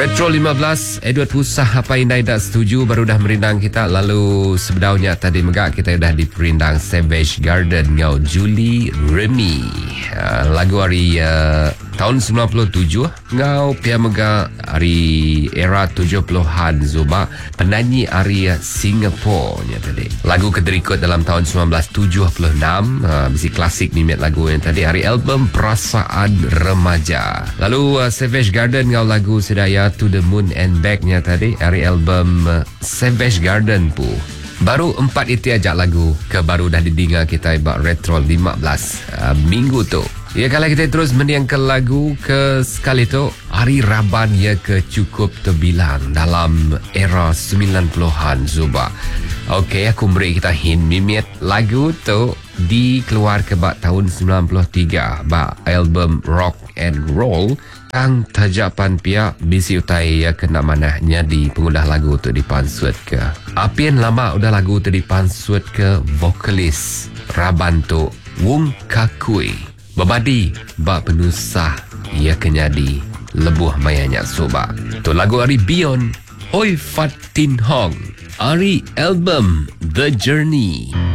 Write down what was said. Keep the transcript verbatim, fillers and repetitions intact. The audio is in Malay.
Retro lima belas, Edward Pusah apa indai dah setuju baru dah merindang kita. Lalu sebelumnya tadi megak kita dah diperindang Savage Garden ngau Julie Remy. Uh, lagu hari uh, tahun sembilan puluh tujuh ngau pia megak hari era tujuh puluhan Zuba penyanyi hari Singapore nya tadi. Lagu keterikut dalam tahun sembilan belas tujuh puluh enam, uh, bisi klasik mimet lagu yang tadi hari album Perasaan Remaja. Lalu uh, Savage Garden ngau lagu sedaya To the Moon and Back nya tadi hari album uh, Savage Garden pu. Baru empat itu aja lagu ke baru dah didengar kita ibak Retro lima belas uh, minggu tu. Ya, kalau kita terus mendiang ke lagu ke sekali tu hari Raban ya ke cukup terbilang dalam era sembilan puluhan Zuba. Okey, aku beri kita hint mimit lagu tu dikeluar ke bak tahun sembilan puluh tiga bak album Rock and Roll kang tajapan pia bisi utai ya kena manahnya di pengudah lagu tu dipansut ke apian lama udah lagu tu dipansut ke vokalis Raban tu Wong Kakui babadi bak penusah ia kenyadi lebuh mayanya soba tu lagu hari Beyond Hoi Fat Tin Hong hari album The Journey.